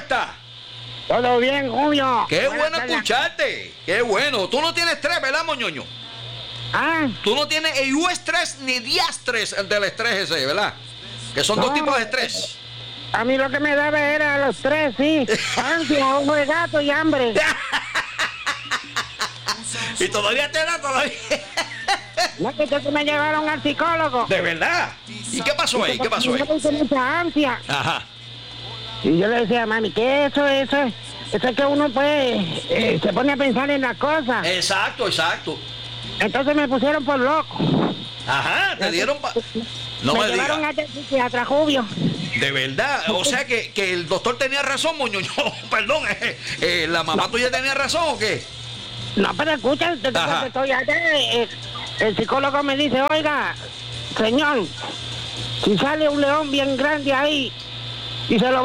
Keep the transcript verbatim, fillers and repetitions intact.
estás? Todo bien, Julio. Qué Buenas bueno tardes. escucharte. Qué bueno. Tú no tienes estrés, ¿verdad, moñoño? Ah, Tú no tienes euestrés ni diastrés del estrés ese, ¿verdad? Que son No. dos tipos de estrés. a mí lo que me daba era los tres, sí. Ansia, ojo de gato y hambre. Y todavía te da todavía. No, que que me llevaron al psicólogo. ¿De verdad? ¿Y qué pasó ahí? ¿Qué pasó ahí? Yo tengo mucha ansia. Ajá. Y yo le decía a mami, ¿qué es eso? Eso es, eso es que uno pues eh, se pone a pensar en las cosas. Exacto, exacto. Entonces me pusieron por loco. Ajá, te dieron... pa- No me me llevaron digas. a este psiquiatra, Julio. De verdad. O sea que, que el doctor tenía razón, moñoño. Perdón, eh, eh, ¿la mamá tuya tenía razón o qué? No, pero escucha, te- te- Ajá. te estoy allá, eh, el psicólogo me dice, oiga, señor, si sale un león bien grande ahí y se lo